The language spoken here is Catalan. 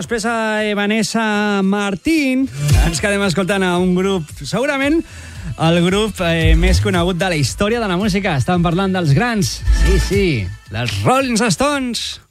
després a Vanessa Martín, ens quedem escoltant a un grup, segurament el grup més conegut de la història de la música. Estàvem parlant dels grans, sí, dels Rolling Stones.